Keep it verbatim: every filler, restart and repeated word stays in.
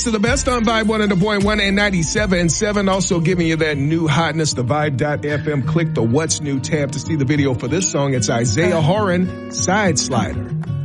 To the best on Vibe one hundred point one and ninety-seven point seven. Also giving you that new hotness, the Vibe dot f m. Click the What's New tab to see the video for this song. It's Isaiah Horan, Side Slider.